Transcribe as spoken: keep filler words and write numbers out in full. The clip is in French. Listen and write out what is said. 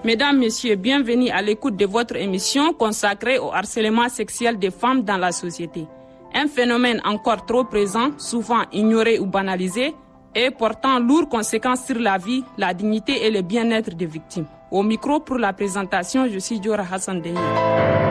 Mesdames, Messieurs, bienvenue à l'écoute de votre émission consacrée au harcèlement sexuel des femmes dans la société. Un phénomène encore trop présent, souvent ignoré ou banalisé, et portant lourdes conséquences sur la vie, la dignité et le bien-être des victimes. Au micro pour la présentation, je suis Diora Hassan Deni.